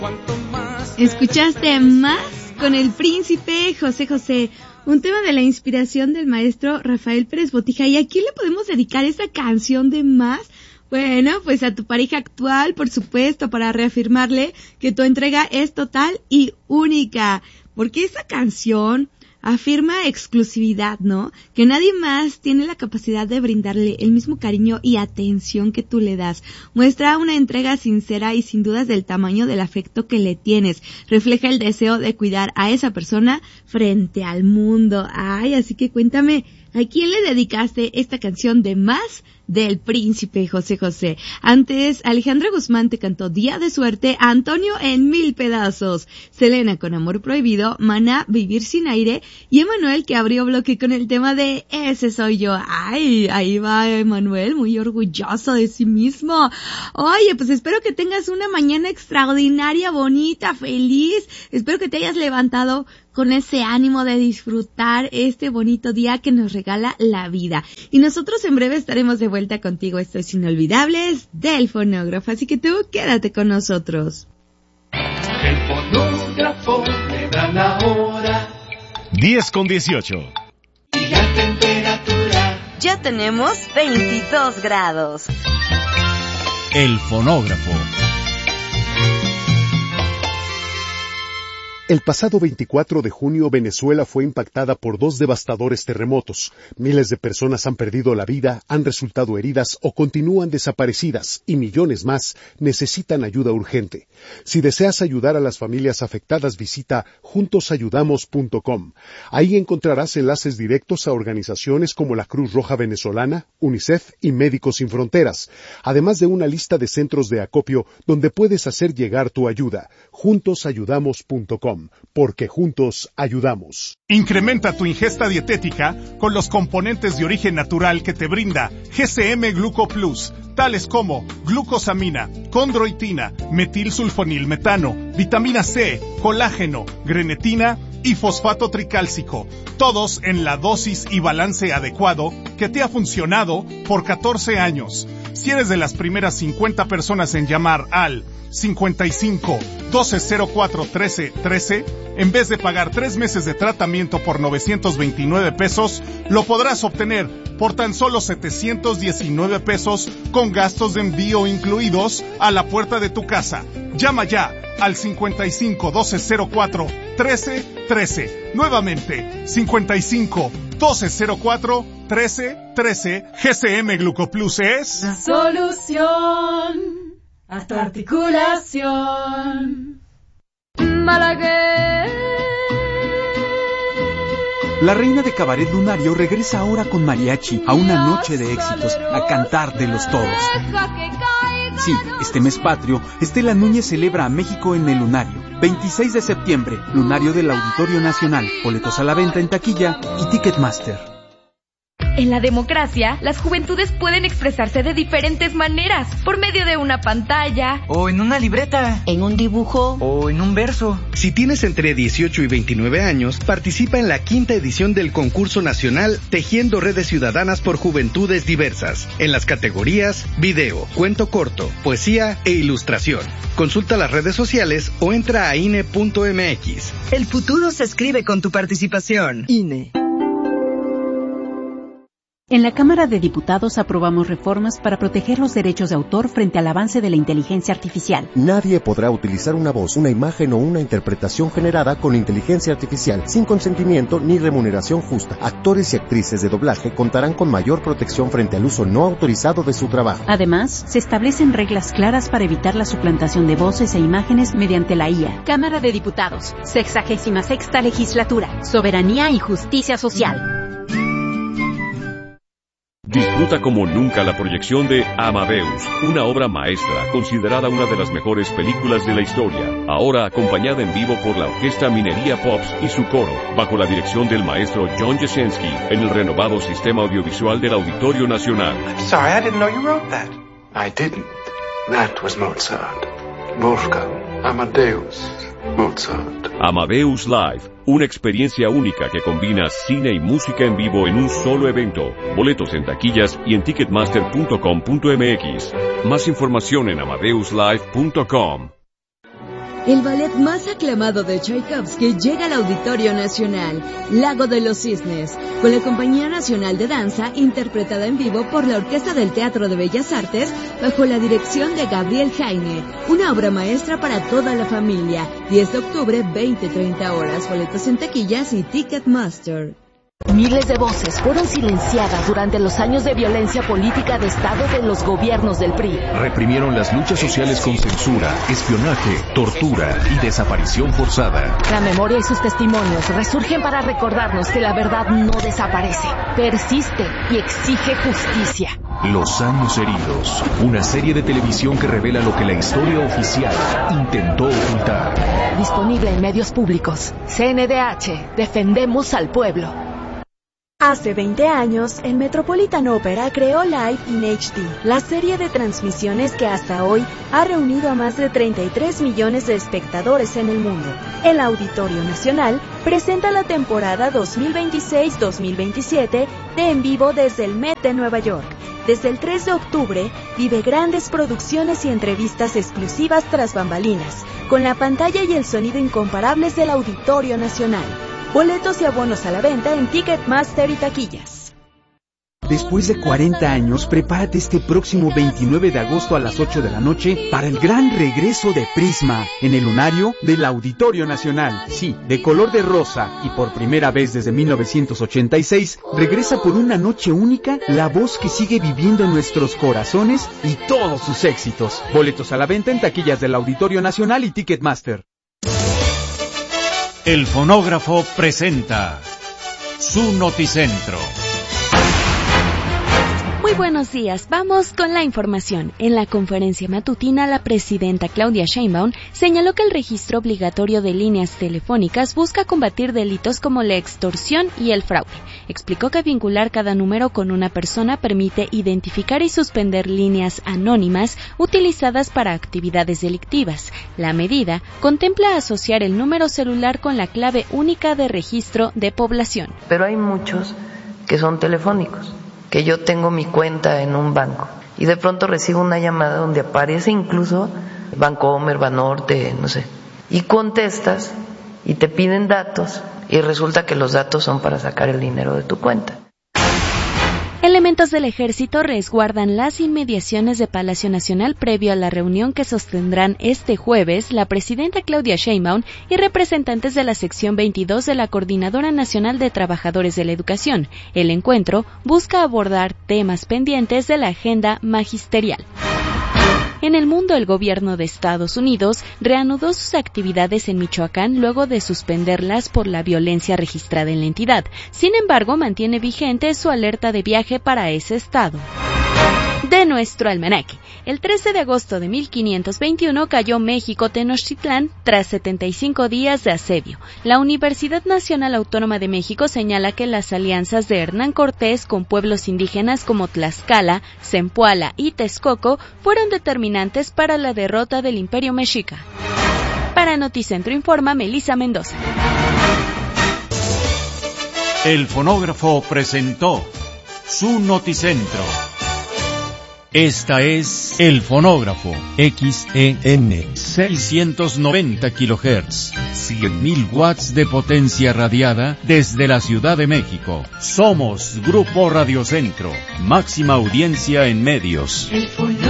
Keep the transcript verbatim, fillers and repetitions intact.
Escuchaste Más con el príncipe José José, un tema de la inspiración del maestro Rafael Pérez Botija. ¿Y a quién le podemos dedicar esta canción de Más? Bueno, pues a tu pareja actual, por supuesto, para reafirmarle que tu entrega es total y única. Porque esta canción afirma exclusividad, ¿no? Que nadie más tiene la capacidad de brindarle el mismo cariño y atención que tú le das. Muestra una entrega sincera y sin dudas del tamaño del afecto que le tienes. Refleja el deseo de cuidar a esa persona frente al mundo. Ay, así que cuéntame, ¿a quién le dedicaste esta canción de Más del príncipe José José? Antes, Alejandra Guzmán te cantó Día de Suerte, Antonio en Mil Pedazos, Selena con Amor Prohibido, Maná Vivir Sin Aire y Emanuel que abrió bloque con el tema de Ese Soy Yo. Ay, ahí va Emanuel, muy orgulloso de sí mismo. Oye, pues espero que tengas una mañana extraordinaria, bonita, feliz. Espero que te hayas levantado con ese ánimo de disfrutar este bonito día que nos regala la vida. Y nosotros en breve estaremos de vuelta contigo. Estos inolvidables del fonógrafo, así que tú quédate con nosotros. El fonógrafo le da la hora. diez con dieciocho. Y la temperatura. Ya tenemos veintidós grados. El fonógrafo. El pasado veinticuatro de junio, Venezuela fue impactada por dos devastadores terremotos. Miles de personas han perdido la vida, han resultado heridas o continúan desaparecidas, y millones más necesitan ayuda urgente. Si deseas ayudar a las familias afectadas, visita juntos ayudamos punto com. Ahí encontrarás enlaces directos a organizaciones como la Cruz Roja Venezolana, UNICEF y Médicos Sin Fronteras, además de una lista de centros de acopio donde puedes hacer llegar tu ayuda. juntos ayudamos punto com. Porque juntos ayudamos. Incrementa tu ingesta dietética con los componentes de origen natural que te brinda G C M Gluco Plus, tales como glucosamina, condroitina, metilsulfonilmetano, vitamina C, colágeno, grenetina y fosfato tricálcico, todos en la dosis y balance adecuado que te ha funcionado por catorce años. Si eres de las primeras cincuenta personas en llamar al cincuenta y cinco, doce cero cuatro, trece, trece, en vez de pagar tres meses de tratamiento por novecientos veintinueve pesos, lo podrás obtener por tan solo setecientos diecinueve pesos con gastos de envío incluidos a la puerta de tu casa. Llama ya al cincuenta y cinco, doce cero cuatro, trece, trece. Nuevamente, cincuenta y cinco, doce cero cuatro, trece, trece. G C M Glucoplus es la solución a tu articulación. Balaguer. La reina de cabaret lunario regresa ahora con mariachi a una noche de éxitos, a cantar de los todos. Sí, este mes patrio, Estela Núñez celebra a México en el Lunario. veintiséis de septiembre, Lunario del Auditorio Nacional. Boletos a la venta en taquilla y Ticketmaster. En la democracia, las juventudes pueden expresarse de diferentes maneras, por medio de una pantalla, o en una libreta, en un dibujo, o en un verso. Si tienes entre dieciocho y veintinueve años, participa en la quinta edición del concurso nacional Tejiendo Redes Ciudadanas por Juventudes Diversas, en las categorías video, cuento corto, poesía e ilustración. Consulta las redes sociales o entra a I N E punto M X. El futuro se escribe con tu participación. I N E. En la Cámara de Diputados aprobamos reformas para proteger los derechos de autor frente al avance de la inteligencia artificial. Nadie podrá utilizar una voz, una imagen o una interpretación generada con inteligencia artificial sin consentimiento ni remuneración justa. Actores y actrices de doblaje contarán con mayor protección frente al uso no autorizado de su trabajo. Además, se establecen reglas claras para evitar la suplantación de voces e imágenes mediante la I A. Cámara de Diputados, sexagésima sexta legislatura, soberanía y justicia social. Disfruta como nunca la proyección de Amadeus, una obra maestra considerada una de las mejores películas de la historia, ahora acompañada en vivo por la Orquesta Minería Pops y su coro, bajo la dirección del maestro John Jasinski, en el renovado sistema audiovisual del Auditorio Nacional. Sorry, I didn't know you wrote that. I didn't. That was Mozart. Wolfgang Amadeus Mozart. Amadeus Live, una experiencia única que combina cine y música en vivo en un solo evento. Boletos en taquillas y en ticketmaster punto com punto m x. Más información en amadeus live punto com. El ballet más aclamado de Tchaikovsky llega al Auditorio Nacional, Lago de los Cisnes, con la Compañía Nacional de Danza, interpretada en vivo por la Orquesta del Teatro de Bellas Artes, bajo la dirección de Gabriel Heine. Una obra maestra para toda la familia. diez de octubre, veinte treinta horas. Boletos en taquillas y Ticketmaster. Miles de voces fueron silenciadas durante los años de violencia política de Estado de los gobiernos del P R I. Reprimieron las luchas sociales con censura, espionaje, tortura y desaparición forzada. La memoria y sus testimonios resurgen para recordarnos que la verdad no desaparece, persiste y exige justicia. Los años heridos, una serie de televisión que revela lo que la historia oficial intentó ocultar. Disponible en medios públicos. C N D H, defendemos al pueblo. Hace veinte años, el Metropolitan Opera creó Live in H D, la serie de transmisiones que hasta hoy ha reunido a más de treinta y tres millones de espectadores en el mundo. El Auditorio Nacional presenta la temporada dos mil veintiséis dos mil veintisiete de En Vivo desde el Met de Nueva York. Desde el tres de octubre, vive grandes producciones y entrevistas exclusivas tras bambalinas, con la pantalla y el sonido incomparables del Auditorio Nacional. Boletos y abonos a la venta en Ticketmaster y taquillas. Después de cuarenta años, prepárate este próximo veintinueve de agosto a las ocho de la noche para el gran regreso de Prisma en el lunario del Auditorio Nacional. Sí, de color de rosa y por primera vez desde mil novecientos ochenta y seis, regresa por una noche única la voz que sigue viviendo en nuestros corazones y todos sus éxitos. Boletos a la venta en taquillas del Auditorio Nacional y Ticketmaster. El fonógrafo presenta su noticentro. Muy buenos días, vamos con la información. En la conferencia matutina, la presidenta Claudia Sheinbaum señaló que el registro obligatorio de líneas telefónicas busca combatir delitos como la extorsión y el fraude. Explicó que vincular cada número con una persona permite identificar y suspender líneas anónimas utilizadas para actividades delictivas. La medida contempla asociar el número celular con la clave única de registro de población. Pero hay muchos que son telefónicos, que yo tengo mi cuenta en un banco y de pronto recibo una llamada donde aparece incluso Bancomer, Banorte, no sé, y contestas y te piden datos y resulta que los datos son para sacar el dinero de tu cuenta. Elementos del ejército resguardan las inmediaciones de Palacio Nacional previo a la reunión que sostendrán este jueves la presidenta Claudia Sheinbaum y representantes de la sección veintidós de la Coordinadora Nacional de Trabajadores de la Educación. El encuentro busca abordar temas pendientes de la agenda magisterial. En el mundo, el gobierno de Estados Unidos reanudó sus actividades en Michoacán luego de suspenderlas por la violencia registrada en la entidad. Sin embargo, mantiene vigente su alerta de viaje para ese estado. De nuestro almanaque. El trece de agosto de mil quinientos veintiuno cayó México Tenochtitlán tras setenta y cinco días de asedio. La Universidad Nacional Autónoma de México señala que las alianzas de Hernán Cortés con pueblos indígenas como Tlaxcala, Zempoala y Texcoco fueron determinantes para la derrota del Imperio Mexica. Para Noticentro informa Melissa Mendoza. El fonógrafo presentó su noticentro. Esta es El Fonógrafo, X E N, seiscientos noventa kilohertz, cien mil watts de potencia radiada desde la Ciudad de México. Somos Grupo Radio Centro, máxima audiencia en medios.